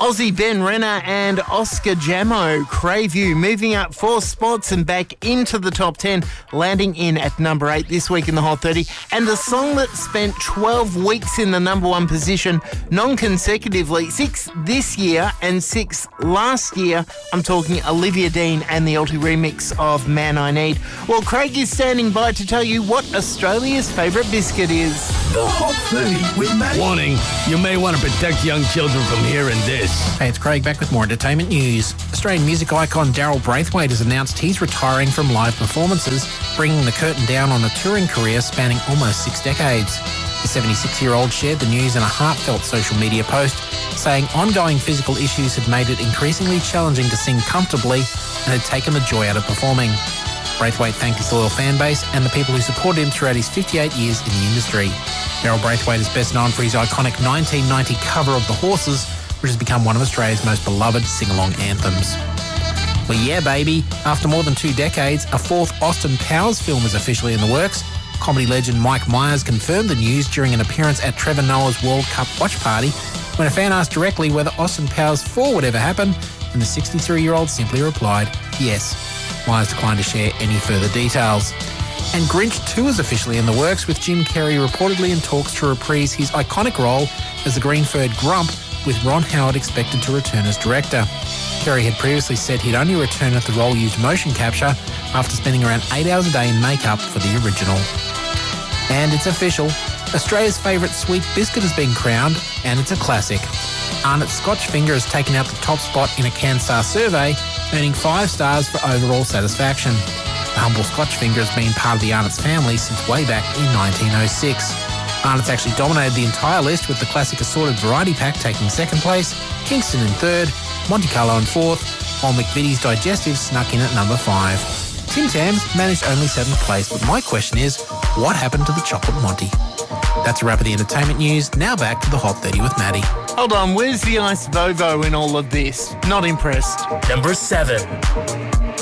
Aussie Ben Renner and Oscar Jamo, Crave You, moving up 4 spots and back into the top 10, landing in at number 8 this week in the Hot 30. And the song that spent 12 weeks in the number 1 position non-consecutively, 6 this year and 6 last year. I'm talking Olivia Dean and the Alti remix of Man I Need. Well, Craig is standing by to tell you what Australia's favourite biscuit is. The Hot 30 with Matt. Warning, you may want to protect young children from hearing this. Hey, it's Craig back with more entertainment news. Australian music icon Daryl Braithwaite has announced he's retiring from live performances, bringing the curtain down on a touring career spanning almost 6 decades. The 76-year-old shared the news in a heartfelt social media post, saying ongoing physical issues had made it increasingly challenging to sing comfortably and had taken the joy out of performing. Braithwaite thanked his loyal fan base and the people who supported him throughout his 58 years in the industry. Daryl Braithwaite is best known for his iconic 1990 cover of The Horses, which has become one of Australia's most beloved sing-along anthems. Well, yeah, baby. After more than 2 decades, a 4th Austin Powers film is officially in the works. Comedy legend Mike Myers confirmed the news during an appearance at Trevor Noah's World Cup watch party when a fan asked directly whether Austin Powers 4 would ever happen, and the 63-year-old simply replied, yes. Myers declined to share any further details. And Grinch 2 is officially in the works, with Jim Carrey reportedly in talks to reprise his iconic role as the green-furred Grump, with Ron Howard expected to return as director. Carrey had previously said he'd only return if the role used motion capture after spending around 8 hours a day in makeup for the original. And it's official. Australia's favourite sweet biscuit has been crowned, and it's a classic. Arnott's Scotch Finger has taken out the top spot in a CanStar survey, earning 5 stars for overall satisfaction. The humble Scotch Finger has been part of the Arnott's family since way back in 1906. Arnott's actually dominated the entire list, with the classic assorted variety pack taking 2nd place, Kingston in 3rd, Monte Carlo in 4th, while McVitie's Digestive snuck in at number 5. Tim Tams managed only 7th place, but my question is, what happened to the Chocolate Monty? That's a wrap of the entertainment news. Now back to the Hot 30 with Maddie. Hold on, where's the Ice Vovo in all of this? Not impressed. Number 7.